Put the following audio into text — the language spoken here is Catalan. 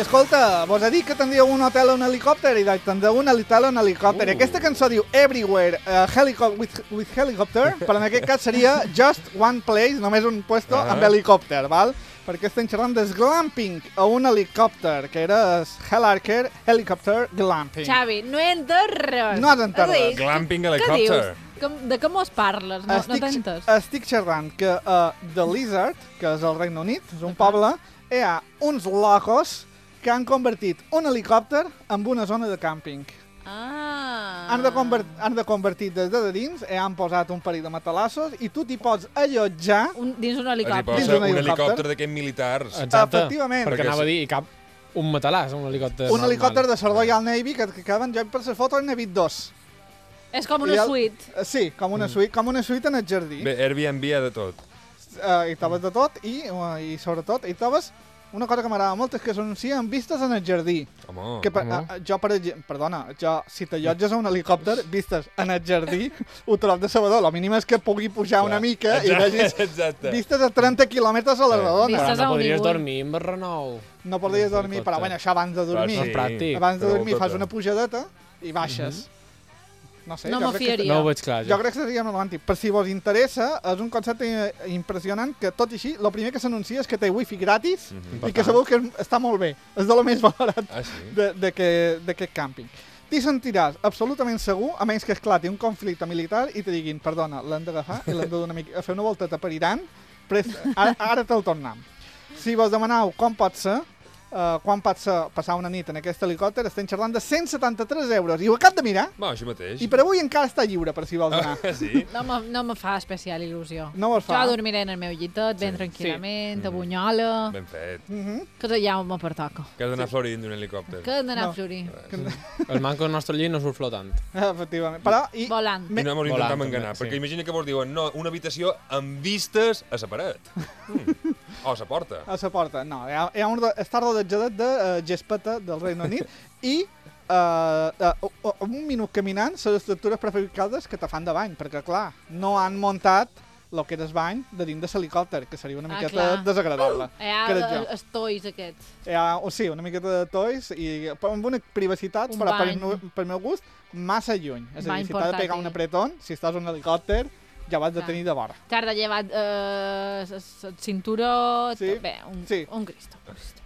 escolta, vos he dit que tindríeu un hotel o un helicòpter i tindreu un hotel o un helicòpter. Aquesta cançó diu Everywhere with Helicopter, però en aquest cas seria Just One Place, només un puesto amb helicòpter, val? Perquè estem xerrant del glamping a un helicòpter, que era Helarker Helicopter Glamping. Xavi, no he entès res. No has entès res. Glamping helicòpter. De què mos parles? No t'he entès. Estic xerrant que a The Lizard, que és al Regne Unit, és un poble, hi ha uns locos que han convertit un helicòpter en una zona de càmping. Han de convertir des de dins i han posat un parell de matalassos i tu t'hi pots allotjar dins un helicòpter. Dins un helicòpter d'aquests militars. Exacte. Efectivament. Perquè anava a dir, i cap un matalàs, un helicòpter un normal. helicòpter de la Royal Navy que acaben, jo per les fotos n'he vist dos. És com una suite. Sí, com una suite en el jardí. Bé, Airbnb ha de tot. Hi trobes de tot i sobretot hi trobes una cosa que m'agrada molt, és que s'anuncien vistes en el jardí. Home. Que jo, perdona, si t'allotges a un helicòpter, vistes en el jardí, ho trob de sabador. El mínim és que pugui pujar una mica i vegis vistes a 30 quilòmetres a la redona. Vistes Però no podries dormir amb el renou. No podries dormir, però bueno, això abans de dormir. És pràctic. Abans de dormir fas una pujadeta i baixes. No sé, no m'ho fiaria. No ho veig clar, jo crec que seria molt romàntic. Per si vos interessa, és un concepte impressionant que, tot i així, el primer que s'anuncia és que té wifi gratis i que segur que està molt bé. És de lo més valorat d'aquest càmping. T'hi sentiràs absolutament segur, a menys que esclati un conflicte militar i te diguin, perdona, l'hem d'agafar i l'hem de donar a fer una volteta per Iran, ara te'l tornem. Si vos demaneu com pot ser, quan pots passar una nit en aquest helicòpter, estem xerrant de 173 euros. I ho acabo de mirar. Això mateix. I per avui encara està lliure, per si vols anar. Sí? No me fa especial il·lusió. No me'l fa. Jo dormiré en el meu llitet, ben tranquil·lament, a bunyola. Ben fet. Que ja me pertoca. Que has d'anar florint d'un helicòpter. Que hem d'anar a florir. El manco del nostre llit no surt flotant. Efectivament. Però, volant. I no mos intentem enganar, perquè imagina que vos diuen no, una habitació amb vistes a la paret. O a la porta. A la porta, no. Està rodejat de gespeta del Regne Unit i un minut caminant les estructures prefabricades que te fan de bany, perquè, clar, no han muntat el que era el bany de dins de l'helicòpter, que seria una miqueta desagradable. Hi ha els tois aquests. Sí, una miqueta de tois i amb una privacitat, però per meu gust, massa lluny. És a dir, si t'ha de pegar un apretón, si estàs en un helicòpter, ja vas de tenir de vora. T'has de llevar el cinturó... Sí. Bé, un Cristo.